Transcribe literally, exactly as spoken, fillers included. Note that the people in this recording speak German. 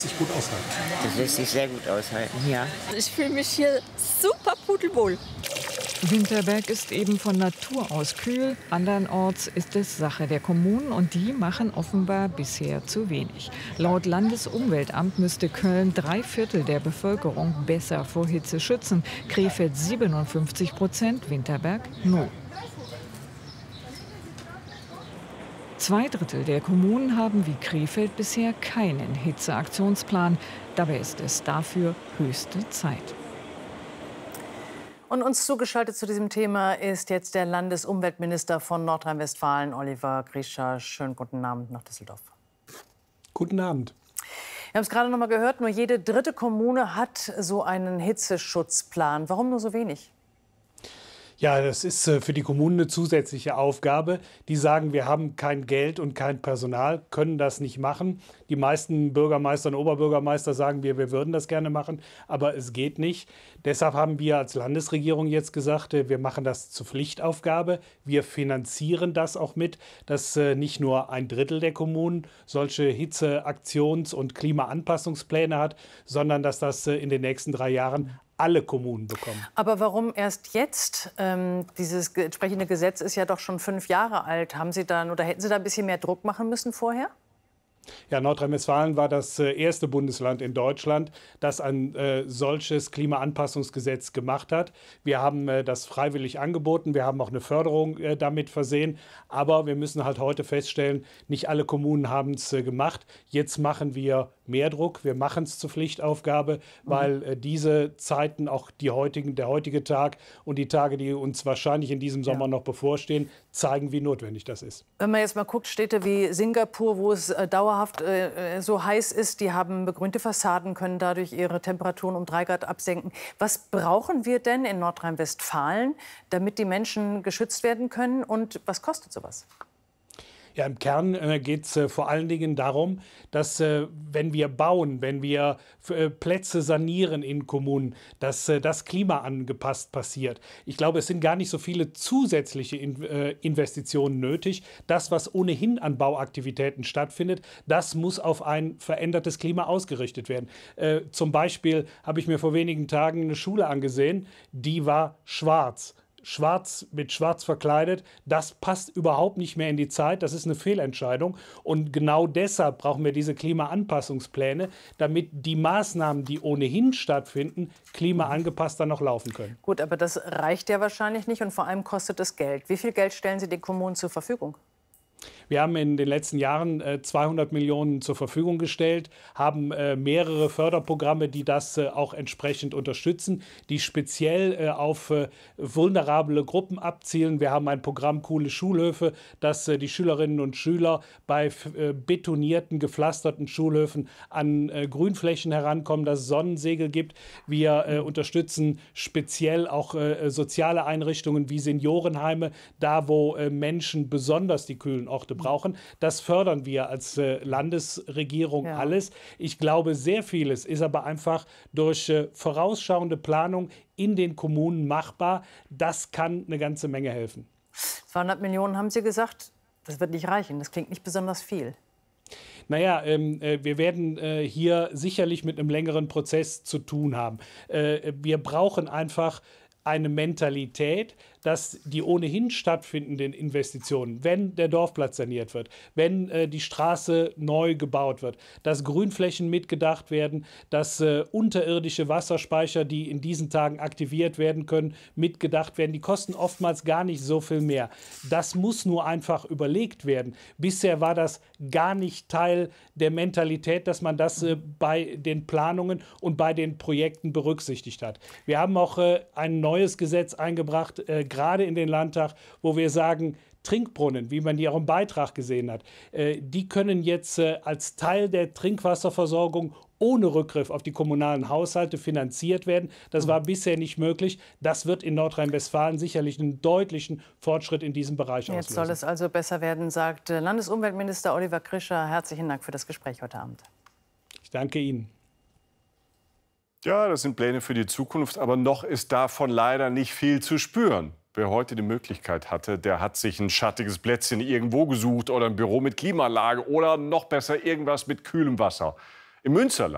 Sich gut aushalten. Das lässt sich sehr gut aushalten, ja. Ich fühle mich hier super pudelwohl. Winterberg ist eben von Natur aus kühl. Andernorts ist es Sache der Kommunen und die machen offenbar bisher zu wenig. Laut Landesumweltamt müsste Köln drei Viertel der Bevölkerung besser vor Hitze schützen. Krefeld siebenundfünfzig Prozent, Winterberg null. Zwei Drittel der Kommunen haben wie Krefeld bisher keinen Hitzeaktionsplan. Dabei ist es dafür höchste Zeit. Und uns zugeschaltet zu diesem Thema ist jetzt der Landesumweltminister von Nordrhein-Westfalen, Oliver Grischer. Schönen guten Abend nach Düsseldorf. Guten Abend. Wir haben es gerade noch mal gehört, nur jede dritte Kommune hat so einen Hitzeschutzplan. Warum nur so wenig? Ja, das ist für die Kommunen eine zusätzliche Aufgabe. Die sagen, wir haben kein Geld und kein Personal, können das nicht machen. Die meisten Bürgermeister und Oberbürgermeister sagen, wir, wir würden das gerne machen, aber es geht nicht. Deshalb haben wir als Landesregierung jetzt gesagt, wir machen das zur Pflichtaufgabe. Wir finanzieren das auch mit, dass nicht nur ein Drittel der Kommunen solche Hitzeaktions- und Klimaanpassungspläne hat, sondern dass das in den nächsten drei Jahren alle Kommunen bekommen. Aber warum erst jetzt? Ähm, dieses entsprechende Gesetz ist ja doch schon fünf Jahre alt. Haben Sie dann oder hätten Sie da ein bisschen mehr Druck machen müssen vorher? Ja, Nordrhein-Westfalen war das äh, erste Bundesland in Deutschland, das ein äh, solches Klimaanpassungsgesetz gemacht hat. Wir haben äh, das freiwillig angeboten, wir haben auch eine Förderung äh, damit versehen. Aber wir müssen halt heute feststellen, nicht alle Kommunen haben es äh, gemacht. Jetzt machen wir mehr Druck, wir machen es zur Pflichtaufgabe, weil äh, diese Zeiten, auch die heutigen, der heutige Tag und die Tage, die uns wahrscheinlich in diesem Sommer ja. noch bevorstehen, zeigen, wie notwendig das ist. Wenn man jetzt mal guckt, Städte wie Singapur, wo es äh, dauerhaft äh, so heiß ist, die haben begrünte Fassaden, können dadurch ihre Temperaturen um drei Grad absenken. Was brauchen wir denn in Nordrhein-Westfalen, damit die Menschen geschützt werden können? Und was kostet sowas? Ja, im Kern äh, geht es äh, vor allen Dingen darum, dass äh, wenn wir bauen, wenn wir äh, Plätze sanieren in Kommunen, dass äh, das klimaangepasst passiert. Ich glaube, es sind gar nicht so viele zusätzliche in, äh, Investitionen nötig. Das, was ohnehin an Bauaktivitäten stattfindet, das muss auf ein verändertes Klima ausgerichtet werden. Äh, zum Beispiel habe ich mir vor wenigen Tagen eine Schule angesehen, die war schwarz. Schwarz mit schwarz verkleidet, das passt überhaupt nicht mehr in die Zeit. Das ist eine Fehlentscheidung. Und genau deshalb brauchen wir diese Klimaanpassungspläne, damit die Maßnahmen, die ohnehin stattfinden, klimaangepasster noch laufen können. Gut, aber das reicht ja wahrscheinlich nicht und vor allem kostet es Geld. Wie viel Geld stellen Sie den Kommunen zur Verfügung? Wir haben in den letzten Jahren äh, zweihundert Millionen zur Verfügung gestellt, haben äh, mehrere Förderprogramme, die das äh, auch entsprechend unterstützen, die speziell äh, auf äh, vulnerable Gruppen abzielen. Wir haben ein Programm Coole Schulhöfe, dass äh, die Schülerinnen und Schüler bei äh, betonierten, gepflasterten Schulhöfen an äh, Grünflächen herankommen, dass es Sonnensegel gibt. Wir äh, unterstützen speziell auch äh, soziale Einrichtungen wie Seniorenheime, da wo äh, Menschen besonders die kühlen Orte brauchen. Das fördern wir als äh, Landesregierung ja. alles. Ich glaube, sehr vieles ist aber einfach durch äh, vorausschauende Planung in den Kommunen machbar. Das kann eine ganze Menge helfen. zweihundert Millionen haben Sie gesagt, das wird nicht reichen. Das klingt nicht besonders viel. Naja, ähm, äh, wir werden äh, hier sicherlich mit einem längeren Prozess zu tun haben. Äh, wir brauchen einfach eine Mentalität, dass die ohnehin stattfindenden Investitionen, wenn der Dorfplatz saniert wird, wenn äh, die Straße neu gebaut wird, dass Grünflächen mitgedacht werden, dass äh, unterirdische Wasserspeicher, die in diesen Tagen aktiviert werden können, mitgedacht werden. Die kosten oftmals gar nicht so viel mehr. Das muss nur einfach überlegt werden. Bisher war das gar nicht Teil der Mentalität, dass man das äh, bei den Planungen und bei den Projekten berücksichtigt hat. Wir haben auch äh, ein neues Gesetz eingebracht, äh, gerade in den Landtag, wo wir sagen, Trinkbrunnen, wie man die auch im Beitrag gesehen hat, äh, die können jetzt äh, als Teil der Trinkwasserversorgung ohne Rückgriff auf die kommunalen Haushalte finanziert werden. Das war bisher nicht möglich. Das wird in Nordrhein-Westfalen sicherlich einen deutlichen Fortschritt in diesem Bereich auslösen. Jetzt soll es also besser werden, sagt Landesumweltminister Oliver Grischer. Herzlichen Dank für das Gespräch heute Abend. Ich danke Ihnen. Ja, das sind Pläne für die Zukunft, aber noch ist davon leider nicht viel zu spüren. Wer heute die Möglichkeit hatte, der hat sich ein schattiges Plätzchen irgendwo gesucht oder ein Büro mit Klimaanlage oder noch besser irgendwas mit kühlem Wasser. Im Münsterland